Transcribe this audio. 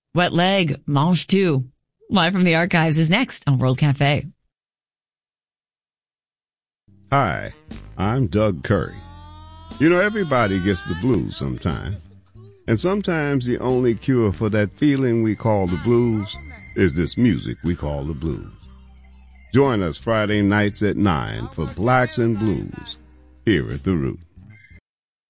Wet Leg, Mange 2. Live from the archives is next on World Cafe. Hi, I'm Doug Curry. You know, everybody gets the blues sometime. And sometimes the only cure for that feeling we call the blues is this music we call the blues. Join us Friday nights at 9 for Blacks and Blues here at The Root.